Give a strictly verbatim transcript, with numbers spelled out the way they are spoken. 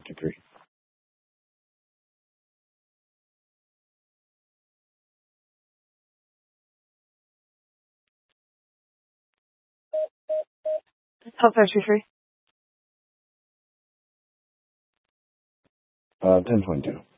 degree. How fast are you free? Uh, ten twenty-two.